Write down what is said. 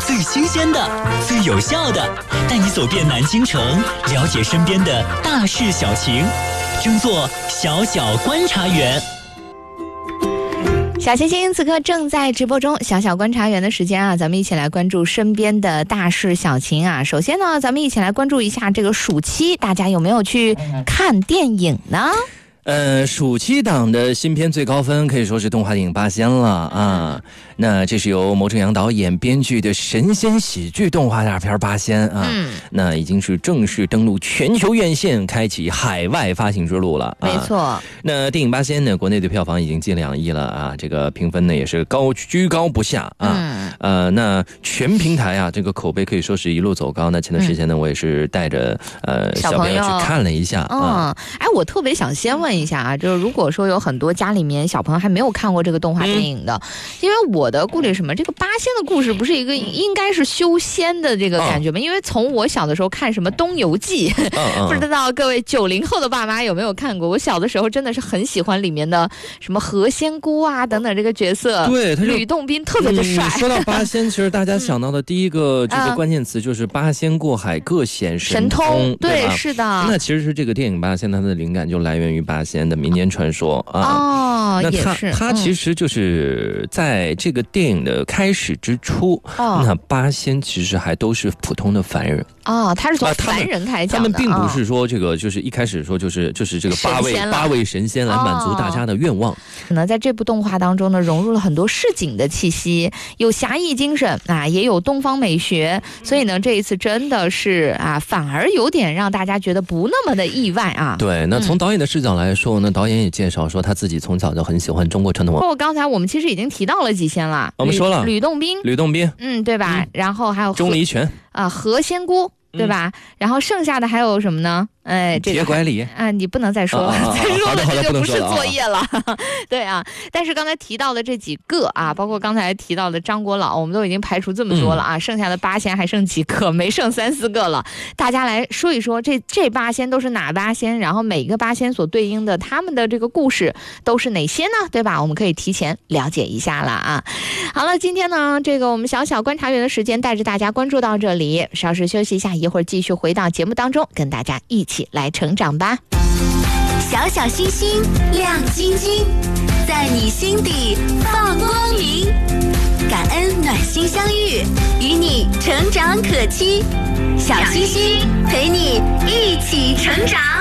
最新鲜的、最有效的，带你走遍南京城，了解身边的大事小情，争做小小观察员。 小星星此刻正在直播中，小小观察员的时间啊，咱们一起来关注身边的大事小情啊。首先呢，咱们一起来关注一下这个暑期，大家有没有去看电影呢？ 暑期档的新片最高分可以说是动画电影《八仙》了啊。那这是由牟正阳导演编剧的神仙喜剧动画大片《八仙》啊。那已经是正式登陆全球院线，开启海外发行之路了。 没错。 那电影《八仙》呢，国内的票房已经近2亿了啊，这个评分呢也是居高不下啊。那全平台啊，这个口碑可以说是一路走高。那前段时间呢，我也是带着小朋友去看了一下啊。 我特别想先问一下啊，就是如果说有很多家里面小朋友还没有看过这个动画电影的，因为我的顾虑是什么，这个八仙的故事不是一个应该是修仙的这个感觉吗？因为从我小的时候看什么《东游记》，不知道各位90后的爸妈有没有看过？我小的时候真的是很喜欢里面的什么何仙姑啊等等这个角色， 对， 吕洞宾特别的帅。 说到八仙，其实大家想到的第一个这个关键词就是八仙过海，各显神通， 对，是的。 那其实是这个电影八仙，它的灵感就来源于八仙的民间传说啊。那它其实就是在这个电影的开始之初，那八仙其实还都是普通的凡人。 他是从凡人开讲的。 他们并不是说这个就是一开始说就是这个八位神仙来满足大家的愿望。 可能在这部动画当中呢，融入了很多市井的气息，有侠义精神啊，也有东方美学，所以呢，这一次真的是反而有点让大家觉得不那么的意外啊。 对，那从导演的视角来说呢，导演也介绍说他自己从小就很喜欢中国传统文化。 刚才我们其实已经提到了几仙了， 我们说了吕洞宾，对吧？然后还有钟离权何仙姑。对吧？然后剩下的还有什么呢？ 铁拐李你不能再说了，再说了这就不是作业了。对啊，但是刚才提到的这几个啊，包括刚才提到的张国老，我们都已经排除这么多了啊，剩下的八仙还剩几个？没剩3、4个了。大家来说一说，这八仙都是哪八仙？然后每个八仙所对应的他们的这个故事都是哪些呢？对吧？我们可以提前了解一下了啊。好了，今天呢，这个我们小小观察员的时间带着大家关注到这里，稍事休息一下，一会儿继续回到节目当中，跟大家一起来成长吧。 小小星星亮晶晶，在你心底放光明。感恩暖心相遇，与你成长可期。小星星陪你一起成长。